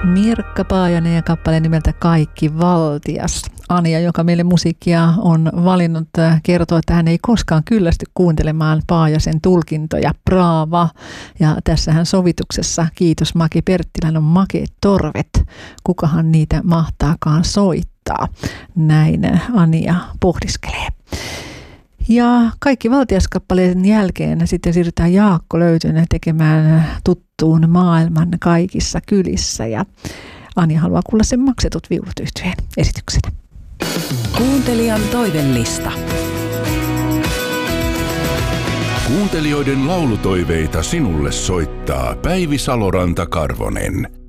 Mirkka Paajanen ja kappale nimeltä Kaikki valtias. Anja, joka meille musiikkia on valinnut, kertoo, että hän ei koskaan kyllästy kuuntelemaan Paajasen tulkintoja. Braava. Ja tässähän sovituksessa, kiitos Maki Perttilän, on makeet torvet. Kukahan niitä mahtaakaan soittaa? Näin Anja pohdiskelee. Ja Kaikki valtiaskappaleen jälkeen sitten siirrytään Jaakko Löytönä tekemään tuttuun maailman kaikissa kylissä. Ja Anja haluaa kuulla sen Maksetut viulut -yhtyeen esityksenä. Kuuntelijan toivellista. Kuuntelijoiden laulutoiveita sinulle soittaa Päivi Saloranta-Karvonen.